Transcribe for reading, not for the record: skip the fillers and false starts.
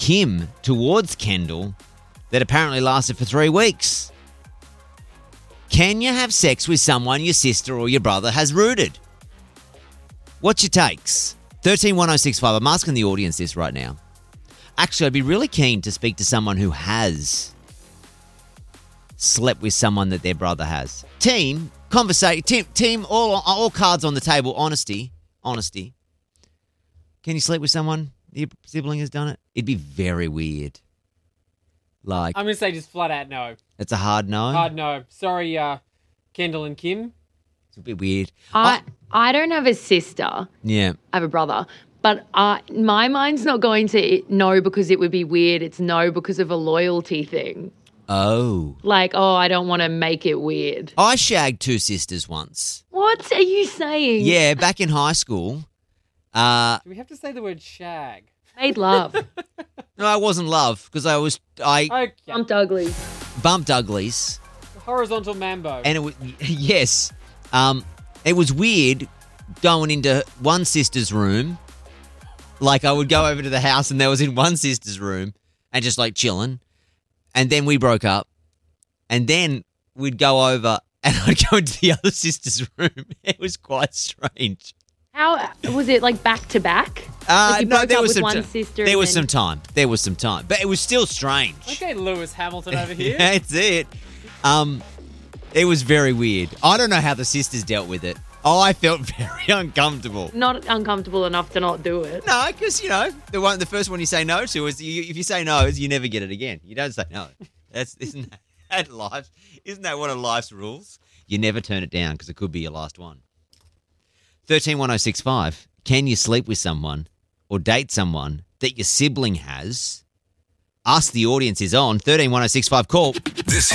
Kim towards Kendall that apparently lasted for 3 weeks. Can you have sex with someone your sister or your brother has rooted? What's your takes? 131065. I'm asking the audience this right now. Actually, I'd be really keen to speak to someone who has slept with someone that their brother has. Team, conversation, team, all cards on the table. Honesty. Can you sleep with someone your sibling has done it? It'd be very weird. Like, I'm going to say just flat out no. It's a hard no? Hard no. Sorry, Kendall and Kim. It's a bit weird. I don't have a sister. Yeah. I have a brother. But my mind's not going to no because it would be weird. It's no because of a loyalty thing. Oh. Like, I don't want to make it weird. I shagged 2 sisters once. What are you saying? Yeah, back in high school. Do we have to say the word shag? Made love. No, it wasn't love because I Okay. Bumped uglies. bumped uglies. Horizontal mambo. And it was, yes, it was weird going into one sister's room. Like I would go over to the house and there was in one sister's room and just like chilling. And then we broke up. And then we'd go over and I'd go into the other sister's room. It was quite strange. How was it, like back to back? Like you broke there up was with some one time. sister. There and was then- some time. But it was still strange. Okay, Lewis Hamilton over here. That's it. It was very weird. I don't know how the sisters dealt with it. I felt very uncomfortable. Not uncomfortable enough to not do it. No, because, the first one you say no to is, if you say no, you never get it again. You don't say no. Isn't that life? Isn't that one of life's rules? You never turn it down because it could be your last one. 131065. Can you sleep with someone or date someone that your sibling has? Ask the audience is on. 131065. Call. This